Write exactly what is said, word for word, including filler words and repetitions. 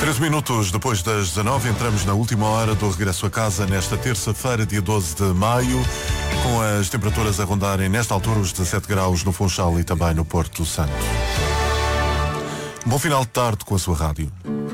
treze minutos depois das dezanove, entramos na última hora do regresso a casa nesta terça-feira, dia doze de maio, com as temperaturas a rondarem nesta altura os dezassete graus no Funchal e também no Porto Santo. Bom final de tarde com a sua rádio.